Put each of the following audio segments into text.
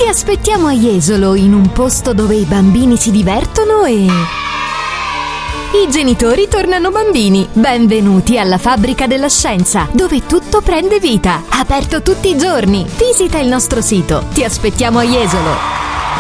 Ti aspettiamo a Jesolo, in un posto dove i bambini si divertono e i genitori tornano bambini. Benvenuti alla Fabbrica della Scienza, dove tutto prende vita. Aperto tutti i giorni. Visita il nostro sito. Ti aspettiamo a Jesolo.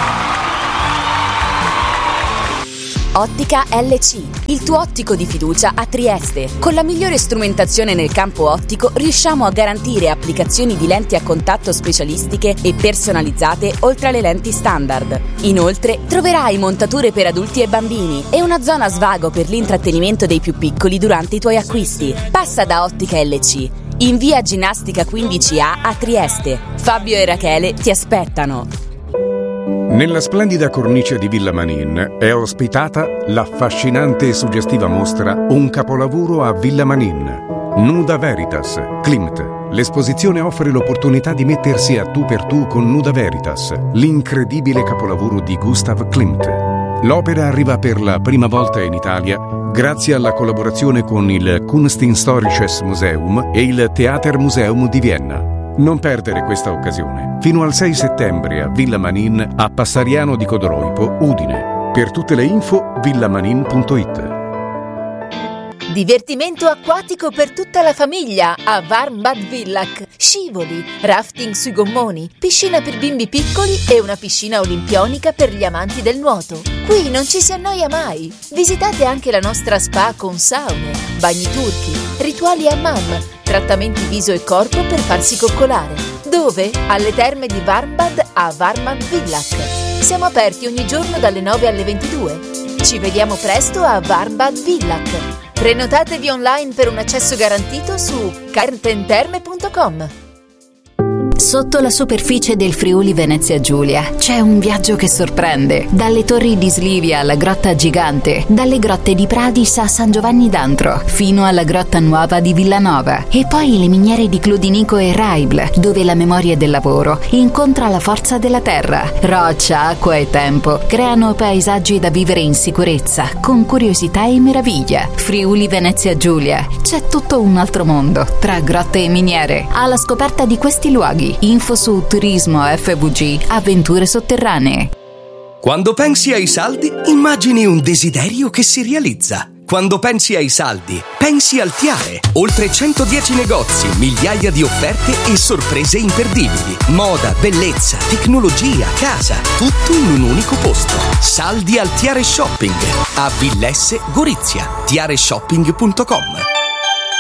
Ottica LC, il tuo ottico di fiducia a Trieste. Con la migliore strumentazione nel campo ottico riusciamo a garantire applicazioni di lenti a contatto specialistiche e personalizzate oltre alle lenti standard. Inoltre troverai montature per adulti e bambini e una zona svago per l'intrattenimento dei più piccoli durante i tuoi acquisti. Passa da Ottica LC in via Ginnastica 15A a Trieste. Fabio e Rachele ti aspettano. Nella splendida cornice di Villa Manin è ospitata l'affascinante e suggestiva mostra Un capolavoro a Villa Manin. Nuda Veritas, Klimt. L'esposizione offre l'opportunità di mettersi a tu per tu con Nuda Veritas, l'incredibile capolavoro di Gustav Klimt. L'opera arriva per la prima volta in Italia grazie alla collaborazione con il Kunsthistorisches Museum e il Theatermuseum di Vienna. Non perdere questa occasione. Fino al 6 settembre a Villa Manin, a Passariano di Codoroipo, Udine. Per tutte le info, villamanin.it. Divertimento acquatico per tutta la famiglia a Warmbad Villach. Scivoli, rafting sui gommoni, piscina per bimbi piccoli e una piscina olimpionica per gli amanti del nuoto. Qui non ci si annoia mai. Visitate anche la nostra spa con saune, bagni turchi, rituali hammam, trattamenti viso e corpo per farsi coccolare. Dove? Alle terme di Warmbad a Warmbad Villach. Siamo aperti ogni giorno dalle 9 alle 22. Ci vediamo presto a Warmbad Villach. Prenotatevi online per un accesso garantito su cartenterme.com. Sotto la superficie del Friuli Venezia Giulia c'è un viaggio che sorprende. Dalle torri di Slivia alla grotta gigante, dalle grotte di Pradis a San Giovanni d'Antro, fino alla grotta nuova di Villanova. E poi le miniere di Cludinico e Raibl, dove la memoria del lavoro incontra la forza della terra. Roccia, acqua e tempo creano paesaggi da vivere in sicurezza, con curiosità e meraviglia. Friuli Venezia Giulia, c'è tutto un altro mondo, tra grotte e miniere. Alla scoperta di questi luoghi. Info su Turismo FVG Avventure Sotterranee. Quando pensi ai saldi, immagini un desiderio che si realizza. Quando pensi ai saldi, pensi al Tiare. Oltre 110 negozi, migliaia di offerte e sorprese imperdibili. Moda, bellezza, tecnologia, casa, tutto in un unico posto. Saldi al Tiare Shopping a Villesse, Gorizia. tiareshopping.com.